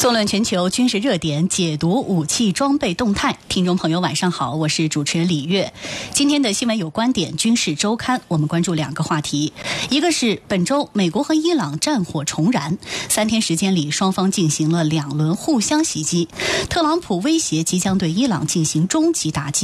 纵论全球军事热点，解读武器装备动态。听众朋友晚上好，我是主持人李月。今天的新闻有观点军事周刊，我们关注两个话题。一个是本周美国和伊朗战火重燃，3天时间里双方进行了2轮互相袭击，特朗普威胁即将对伊朗进行终极打击。